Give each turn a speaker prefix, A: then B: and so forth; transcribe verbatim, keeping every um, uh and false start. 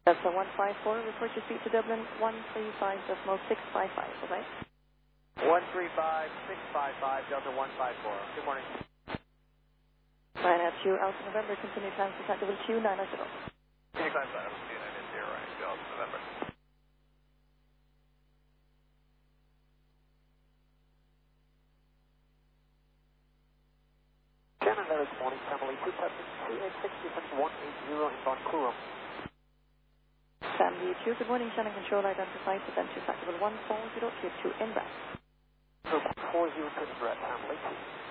A: That's a one five four. Report your speed to Dublin one three five decimal six five five. Bye bye.
B: one three five six five five, Delta one five four. Good morning.
A: nine F two, Alpha November, continue time to Tactical Q nine zero.
B: Continue time to Alpha Q nine zero, right, Delta November. Canada this morning, family two Captain two eight six, defense one eight zero in Vancouver.
A: Family two, good morning, Shannon Control, identified, descent to Tactical one four zero, Q two inbound.
B: four zero two, direct, family two.